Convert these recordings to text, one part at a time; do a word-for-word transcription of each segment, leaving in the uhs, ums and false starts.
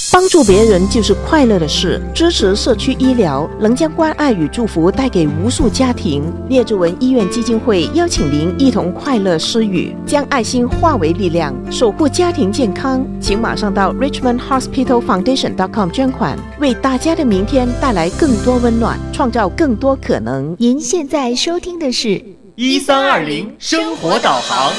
帮助别人就是快乐的事，支持社区医疗，能将关爱与祝福带给无数家庭。列治文医院基金会邀请您一同快乐施予，将爱心化为力量，守护家庭健康。请马上到 richmond hospital foundation dot com 捐款，为大家的明天带来更多温暖，创造更多可能。 您现在收听的是一三二零生活导航。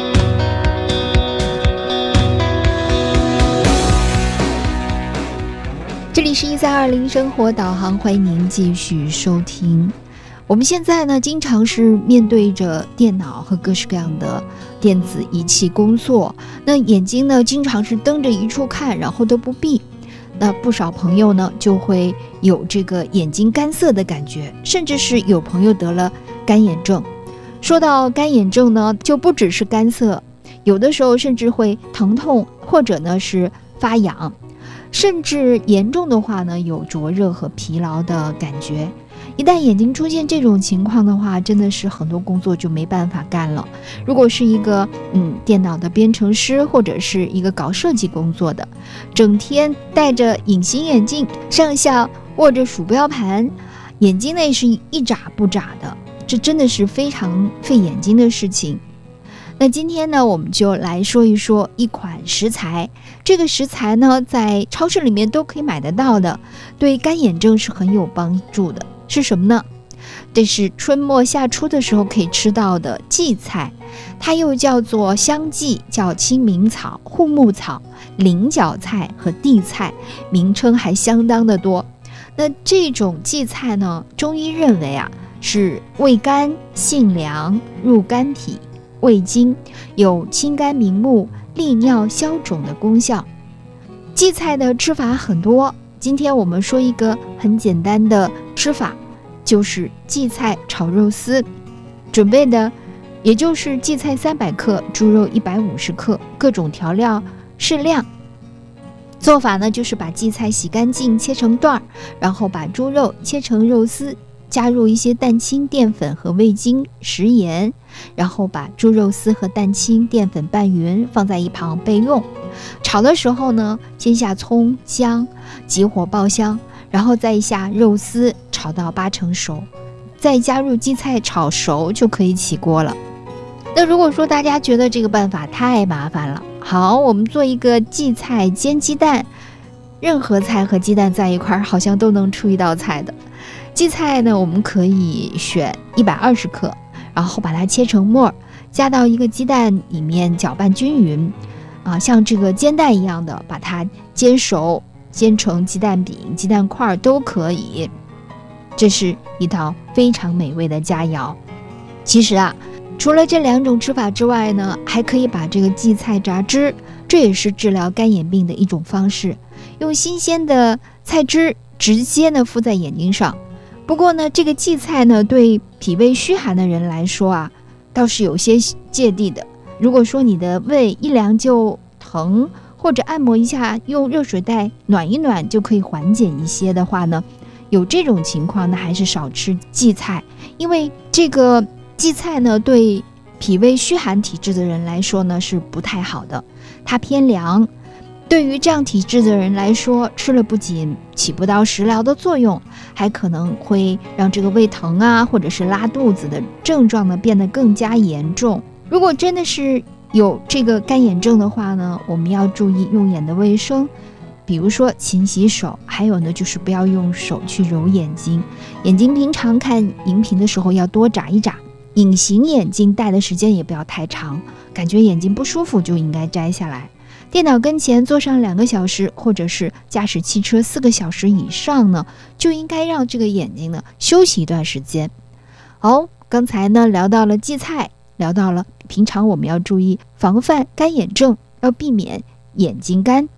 这里是一三二零生活导航，欢迎您继续收听。我们现在呢，经常是面对着电脑和各式各样的电子仪器工作，那眼睛呢，经常是瞪着一处看，然后都不闭。那不少朋友呢，就会有这个眼睛干涩的感觉，甚至是有朋友得了干眼症。说到干眼症呢，就不只是干涩，有的时候甚至会疼痛，或者呢是发痒。甚至严重的话呢，有灼热和疲劳的感觉。一旦眼睛出现这种情况的话，真的是很多工作就没办法干了。如果是一个嗯电脑的编程师，或者是一个搞设计工作的，整天戴着隐形眼镜，上下握着鼠标盘，眼睛内是一眨不眨的，这真的是非常费眼睛的事情。那今天呢，我们就来说一说一款食材。这个食材呢，在超市里面都可以买得到的，对干眼症是很有帮助的。是什么呢？这是春末夏初的时候可以吃到的荠菜，它又叫做香荠，叫清明草、护木草、菱角菜和地菜，名称还相当的多。那这种荠菜呢，中医认为啊，是味甘、性凉、入肝脾、胃经，有清肝明目、利尿消肿的功效。荠菜的吃法很多，今天我们说一个很简单的吃法，就是荠菜炒肉丝。准备的也就是荠菜三百克，猪肉一百五十克，各种调料适量。做法呢，就是把荠菜洗干净，切成段，然后把猪肉切成肉丝，加入一些蛋清、淀粉和味精、食盐，然后把猪肉丝和蛋清、淀粉拌匀，放在一旁备用。炒的时候呢，先下葱姜，急火爆香，然后再下肉丝，炒到八成熟，再加入荠菜炒熟就可以起锅了。那如果说大家觉得这个办法太麻烦了，好，我们做一个荠菜煎鸡蛋。任何菜和鸡蛋在一块儿，好像都能出一道菜的。荠菜呢，我们可以选一百二十克，然后把它切成末，加到一个鸡蛋里面搅拌均匀，啊，像这个煎蛋一样的把它煎熟，煎成鸡蛋饼、鸡蛋块都可以。这是一道非常美味的佳肴。其实啊，除了这两种吃法之外呢，还可以把这个荠菜榨汁，这也是治疗干眼病的一种方式。用新鲜的菜汁直接呢敷在眼睛上。不过呢，这个荠菜呢，对脾胃虚寒的人来说啊，倒是有些芥蒂的。如果说你的胃一凉就疼，或者按摩一下，用热水袋暖一暖就可以缓解一些的话呢，有这种情况呢，还是少吃荠菜，因为这个荠菜呢，对脾胃虚寒体质的人来说呢，是不太好的，它偏凉。对于这样体质的人来说，吃了不仅起不到食疗的作用，还可能会让这个胃疼啊，或者是拉肚子的症状呢变得更加严重。如果真的是有这个干眼症的话呢，我们要注意用眼的卫生，比如说勤洗手，还有呢就是不要用手去揉眼睛。眼睛平常看荧屏的时候要多眨一眨，隐形眼镜戴的时间也不要太长，感觉眼睛不舒服就应该摘下来。电脑跟前坐上两个小时，或者是驾驶汽车四个小时以上呢，就应该让这个眼睛呢休息一段时间。好，刚才呢聊到了荠菜，聊到了平常我们要注意防范干眼症，要避免眼睛干。